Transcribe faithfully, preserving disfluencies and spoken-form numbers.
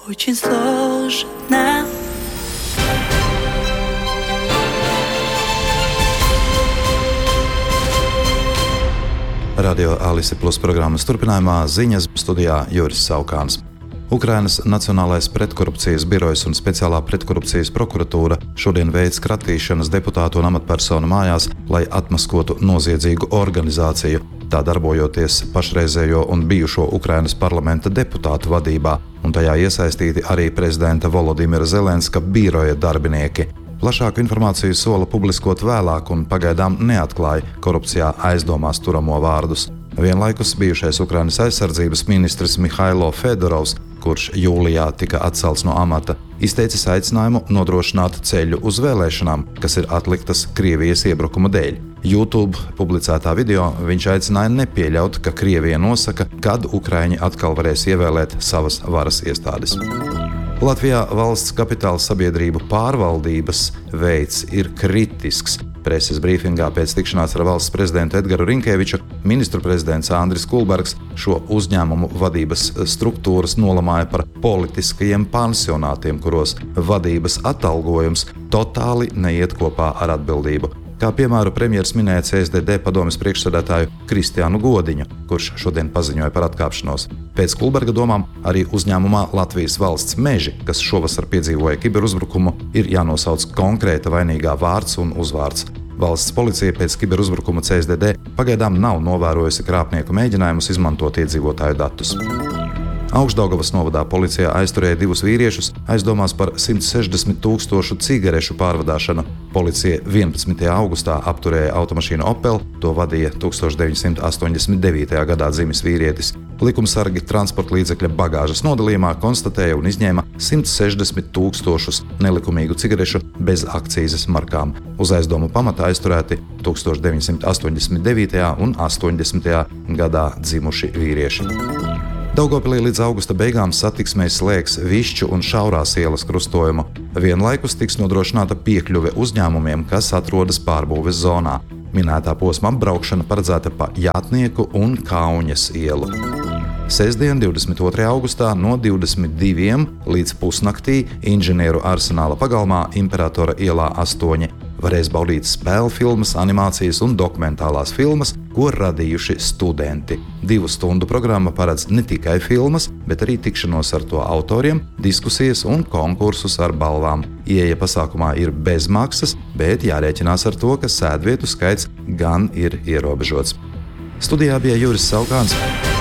очень сложно. Radio Alise Plus programmas turpinājumā ziņas studijā Juris Saukāns. Ukrainas Nacionālais pretkorupcijas birojs un speciālā pretkorupcijas prokuratūra šodien veic kratīšanas deputātu un amatpersonu mājās, lai atmaskotu noziedzīgu organizāciju, tā darbojoties pašreizējo un bijušo Ukrainas parlamenta deputātu vadībā, un tajā iesaistīti arī prezidenta Volodimira Zelenska biroja darbinieki. Plašāku informāciju sola publiskot vēlāk un pagaidām neatklāja korupcijā aizdomās turamo vārdus. Vienlaikus bijušais Ukrainas aizsardzības ministrs Mihailo Fedorovs, kurš jūlijā tika atcelts no amata, izteicis aicinājumu nodrošināt ceļu uz vēlēšanām, kas ir atliktas Krievijas iebrukuma dēļ. YouTube publicētā video viņš aicināja nepieļaut, ka Krievija nosaka, kad ukraiņi atkal varēs ievēlēt savas varas iestādes. Latvijā valsts kapitāla sabiedrību pārvaldības veids ir kritisks. Preses brīfingā pēc tikšanās ar valsts prezidentu Edgaru Rinkēviču ministru prezidents Andris Kulbergs šo uzņēmumu vadības struktūras nolamāja par politiskajiem pansionātiem, kuros vadības atalgojums totāli neiet kopā ar atbildību. Kā piemēru premjers minēja C S D D padomes priekšsēdētāju Kristiānu Godiņu, kurš šodien paziņoja par atkāpšanos. Pēc Kulberga domām arī uzņēmumā Latvijas valsts meži, kas šovasar piedzīvoja kiberuzbrukumu, ir jānosauc konkrēta vainīgā vārds un uzvārds. Valsts policija pēc kiberuzbrukuma C S D D pagaidām nav novērojusi krāpnieku mēģinājumus izmantot iedzīvotāju datus. Augšdaugavas novadā policija aizturēja divus vīriešus aizdomās par simt sešdesmit tūkstošu cigarešu pārvadāšanu. Policija vienpadsmitajā augustā apturēja automašīnu Opel, to vadīja tūkstoš deviņsimt astoņdesmit devītajā gadā dzimis vīrietis. Likumsargi transporta līdzekļa bagāžas nodalījumā konstatēja un izņēma simt sešdesmit tūkstošus nelikumīgu cigarešu bez akcīzes markām. Uz aizdomu pamata aizturēti tūkstoš deviņsimt astoņdesmit devītajā un astoņdesmitajā gadā dzimuši vīrieši. Daugavpilī līdz augusta beigām satiksmei slēgs Višķu un Šaurās ielas krustojumu. Vienlaikus tiks nodrošināta piekļuve uzņēmumiem, kas atrodas pārbūves zonā. Minētā posma apbraukšana paredzēta pa Jātnieku un Kauņas ielu. Sestdien, divdesmit otrajā augustā no divdesmit diviem līdz pusnaktī Inženieru arsenāla pagalmā Imperatora ielā astoņi varēs baudīt spēļu filmas, animācijas un dokumentālās filmas, ko radījuši studenti. Divu stundu programma paredz ne tikai filmas, bet arī tikšanos ar to autoriem, diskusijas un konkursus ar balvām. Ieeja pasākumā ir bez maksas, bet jārēķinās ar to, ka sēdvietu skaits gan ir ierobežots. Studijā bija Juris Saukāns.